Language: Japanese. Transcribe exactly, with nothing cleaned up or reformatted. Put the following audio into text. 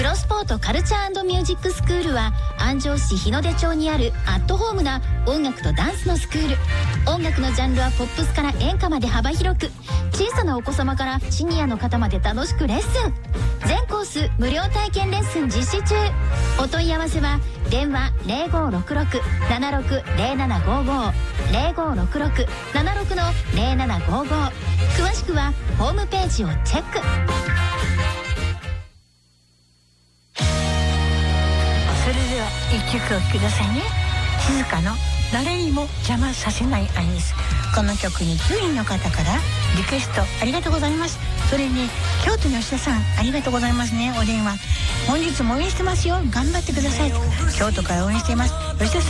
ロスポートカルチャー&ミュージックスクールは安城市日の出町にあるアットホームな音楽とダンスのスクール。音楽のジャンルはポップスから演歌まで幅広く、小さなお子様からシニアの方まで楽しくレッスン。全コース無料体験レッスン実施中。お問い合わせは電話 ゼロごろくろく ななろく ゼロななごご ゼロごろくろく ななろく ゼロななごご。詳しくはホームページをチェック。 それでは一曲お聴きくださいね。静香の誰にも邪魔させない愛です。この曲にきゅうにんの方からリクエストありがとうございます。それに京都の吉田さんありがとうございますね。お電話本日も応援してますよ、頑張ってください。京都から応援しています吉田さん